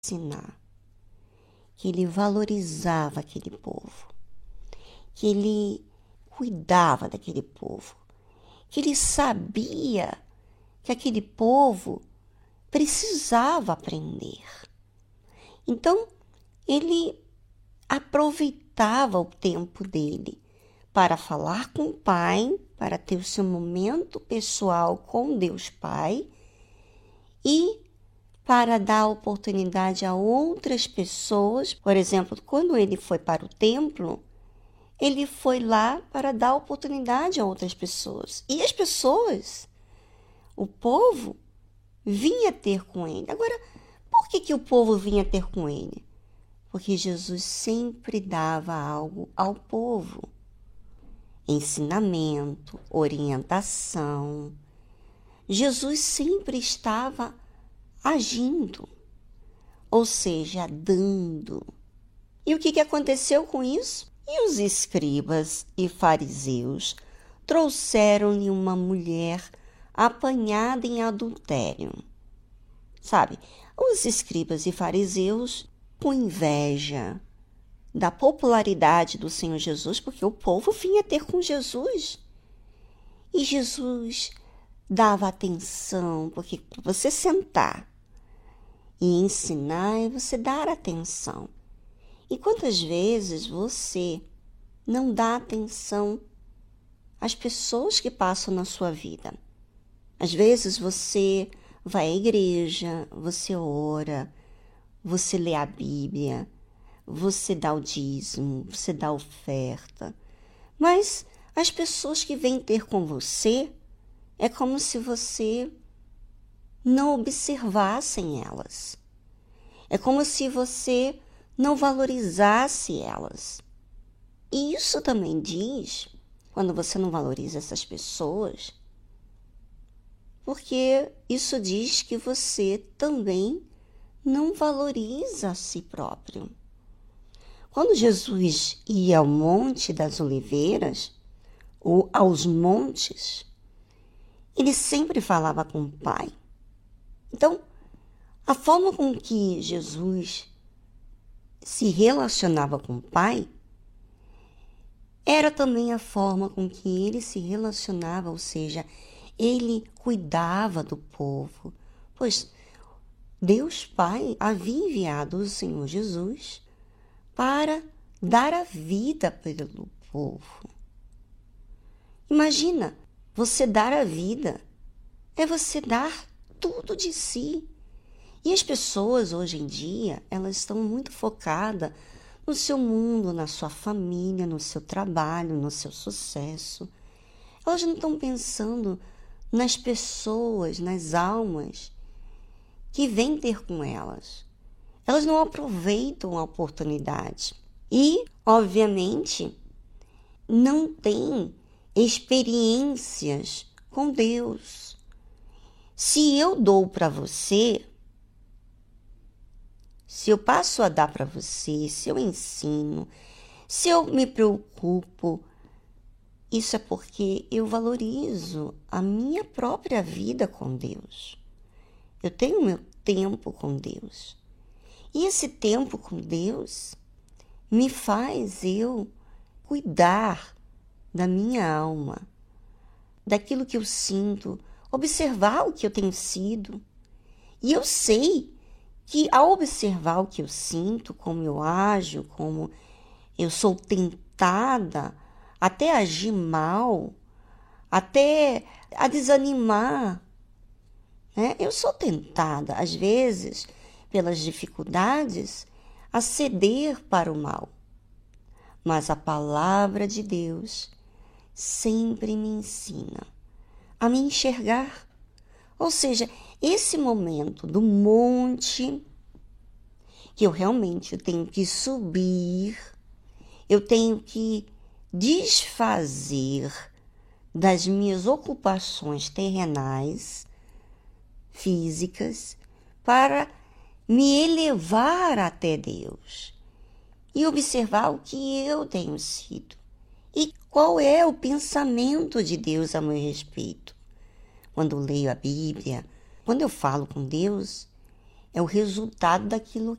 ensinar que ele valorizava aquele povo, que ele cuidava daquele povo, que ele sabia que aquele povo precisava aprender. Então, ele aproveitava o tempo dele para falar com o Pai, para ter o seu momento pessoal com Deus Pai e para dar oportunidade a outras pessoas. Por exemplo, quando ele foi para o templo, ele foi lá para dar oportunidade a outras pessoas. E as pessoas, o povo, vinha ter com ele. Agora, por que o povo vinha ter com ele? Porque Jesus sempre dava algo ao povo. Ensinamento, orientação. Jesus sempre estava agindo, ou seja, dando. E o que aconteceu com isso? E os escribas e fariseus trouxeram-lhe uma mulher apanhada em adultério. Sabe, os escribas e fariseus com inveja da popularidade do Senhor Jesus, porque o povo vinha ter com Jesus. E Jesus dava atenção, porque você sentar e ensinar é você dar atenção. E quantas vezes você não dá atenção às pessoas que passam na sua vida? Às vezes você vai à igreja, você ora, você lê a Bíblia, você dá o dízimo, você dá a oferta. Mas as pessoas que vêm ter com você, é como se você não observasse elas. É como se você não valorizasse elas. E isso também diz, quando você não valoriza essas pessoas, porque isso diz que você também não valoriza a si próprio. Quando Jesus ia ao Monte das Oliveiras, ou aos montes, ele sempre falava com o Pai. Então, a forma com que Jesus se relacionava com o Pai era também a forma com que ele se relacionava, ou seja, ele cuidava do povo, pois Deus Pai havia enviado o Senhor Jesus para dar a vida pelo povo. Imagina, você dar a vida é você dar tudo de si. E as pessoas hoje em dia, elas estão muito focadas no seu mundo, na sua família, no seu trabalho, no seu sucesso. Elas não estão pensando nas pessoas, nas almas que vêm ter com elas. Elas não aproveitam a oportunidade. E, obviamente, não têm experiências com Deus. Se eu dou para você, se eu passo a dar para você, se eu ensino, se eu me preocupo, isso é porque eu valorizo a minha própria vida com Deus. Eu tenho meu tempo com Deus. E esse tempo com Deus me faz eu cuidar da minha alma, daquilo que eu sinto, observar o que eu tenho sido. E eu sei que ao observar o que eu sinto, como eu ajo, como eu sou tentada até a agir mal, até a desanimar, né? Eu sou tentada, às vezes, pelas dificuldades, a ceder para o mal. Mas a palavra de Deus sempre me ensina a me enxergar. Ou seja, esse momento do monte, que eu realmente tenho que subir, eu tenho que desfazer das minhas ocupações terrenais, físicas, para me elevar até Deus e observar o que eu tenho sido e qual é o pensamento de Deus a meu respeito. Quando eu leio a Bíblia, quando eu falo com Deus, é o resultado daquilo